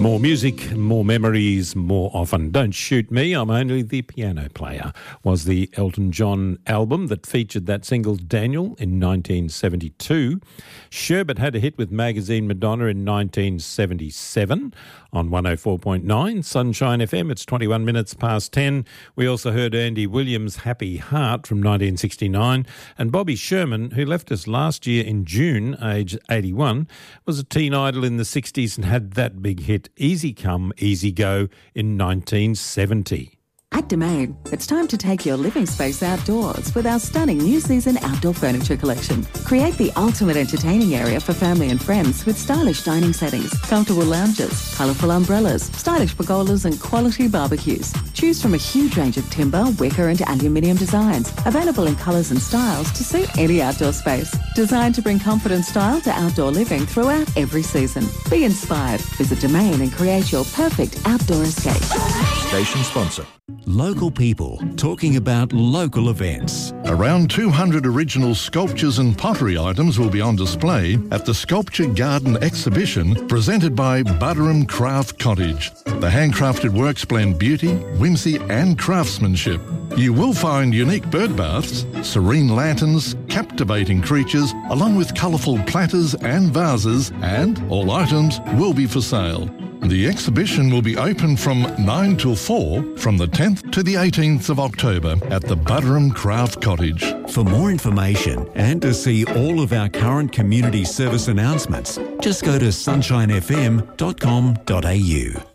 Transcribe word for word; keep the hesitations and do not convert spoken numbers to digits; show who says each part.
Speaker 1: More music, more memories, more often. Don't Shoot Me, I'm Only the Piano Player was the Elton John album that featured that single Daniel in nineteen seventy-two. Sherbet had a hit with Magazine Madonna in nineteen seventy-seven on one oh four point nine Sunshine F M. It's twenty-one minutes past ten. We also heard Andy Williams' Happy Heart from nineteen sixty-nine, and Bobby Sherman, who left us last year in June, aged eighty-one, was a teen idol in the sixties and had that big hit Easy Come, Easy Go in nineteen seventy.
Speaker 2: At Domain, it's time to take your living space outdoors with our stunning new season outdoor furniture collection. Create the ultimate entertaining area for family and friends with stylish dining settings, comfortable lounges, colourful umbrellas, stylish pergolas and quality barbecues. Choose from a huge range of timber, wicker and aluminium designs, available in colours and styles to suit any outdoor space. Designed to bring comfort and style to outdoor living throughout every season. Be inspired. Visit Domain and create your perfect outdoor escape.
Speaker 3: Station sponsor.
Speaker 4: Local people talking about local events.
Speaker 5: Around two hundred original sculptures and pottery items will be on display at the Sculpture Garden exhibition presented by Buderim Craft Cottage. The handcrafted works blend beauty, whimsy and craftsmanship. You will find unique bird baths, serene lanterns, captivating creatures, along with colourful platters and vases, and all items will be for sale. The exhibition will be open from nine till four from the tenth to the eighteenth of October at the Buderim Craft Cottage.
Speaker 4: For more information and to see all of our current community service announcements, just go to sunshine f m dot com dot a u.